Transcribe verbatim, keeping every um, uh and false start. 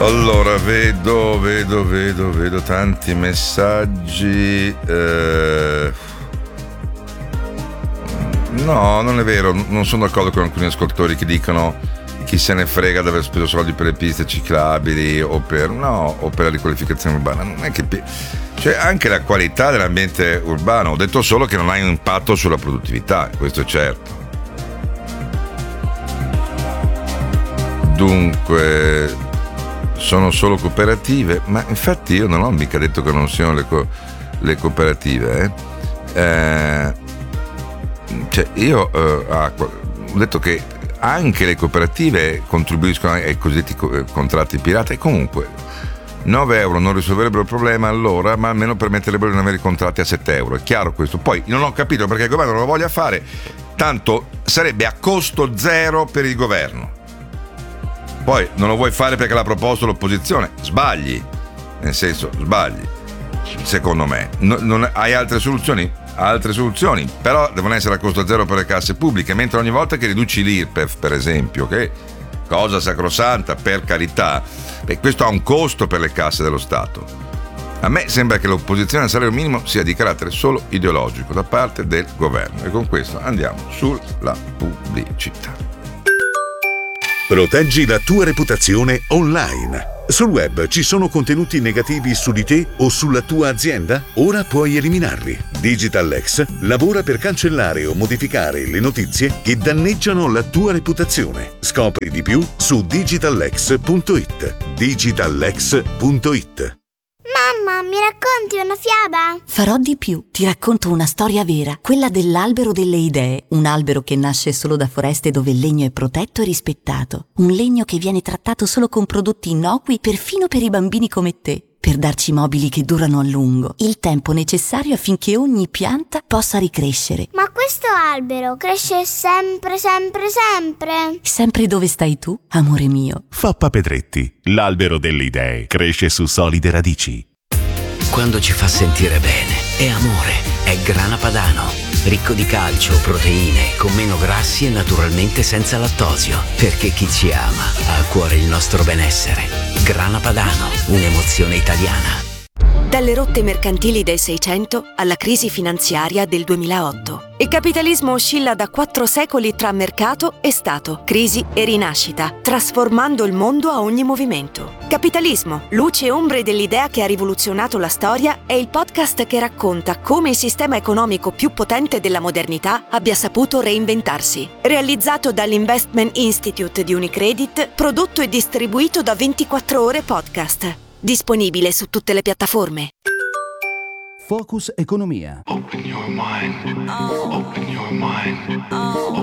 Allora, vedo, vedo, vedo, vedo tanti messaggi. Eh... No, non è vero, non sono d'accordo con alcuni ascoltatori che dicono chi se ne frega di aver speso soldi per le piste ciclabili o per, no, o per la riqualificazione urbana. Non è che... Cioè, anche la qualità dell'ambiente urbano, ho detto solo che non ha un impatto sulla produttività, questo è certo. Dunque, sono solo cooperative, ma infatti io non ho mica detto che non siano le, co- le cooperative, eh. Eh, cioè io eh, ah, ho detto che anche le cooperative contribuiscono ai cosiddetti co- contratti pirata e comunque nove euro non risolverebbero il problema allora, ma almeno permetterebbero di non avere i contratti a sette euro, è chiaro questo. Poi non ho capito perché il governo non lo voglia fare, tanto sarebbe a costo zero per il governo. Poi non lo vuoi fare perché l'ha proposto l'opposizione, sbagli, nel senso sbagli, secondo me. No, non, hai altre soluzioni? Altre soluzioni, però devono essere a costo zero per le casse pubbliche, mentre ogni volta che riduci l'I R P E F, per esempio, che cosa sacrosanta, per carità, beh, questo ha un costo per le casse dello Stato. A me sembra che l'opposizione al salario minimo sia di carattere solo ideologico da parte del governo, e con questo andiamo sulla pubblicità. Proteggi la tua reputazione online. Sul web ci sono contenuti negativi su di te o sulla tua azienda? Ora puoi eliminarli. DigitalX lavora per cancellare o modificare le notizie che danneggiano la tua reputazione. Scopri di più su digitalx punto it. digitalx punto it. Mamma, mi racconti una fiaba? Farò di più. Ti racconto una storia vera, quella dell'albero delle idee. Un albero che nasce solo da foreste dove il legno è protetto e rispettato. Un legno che viene trattato solo con prodotti innocui perfino per i bambini come te. Per darci mobili che durano a lungo. Il tempo necessario affinché ogni pianta possa ricrescere. Ma questo albero cresce sempre, sempre, sempre? Sempre dove stai tu, amore mio. Fappa Pedretti, l'albero delle idee, cresce su solide radici. Quando ci fa sentire bene, è amore, è Grana Padano. Ricco di calcio, proteine, con meno grassi e naturalmente senza lattosio. Perché chi ci ama ha a cuore il nostro benessere. Grana Padano, un'emozione italiana. Dalle rotte mercantili del Seicento alla crisi finanziaria del duemilaotto. Il capitalismo oscilla da quattro secoli tra mercato e Stato, crisi e rinascita, trasformando il mondo a ogni movimento. Capitalismo, luce e ombre dell'idea che ha rivoluzionato la storia, è il podcast che racconta come il sistema economico più potente della modernità abbia saputo reinventarsi. Realizzato dall'Investment Institute di Unicredit, prodotto e distribuito da ventiquattro ore podcast. Disponibile su tutte le piattaforme. Focus Economia. Open your mind. Open your mind.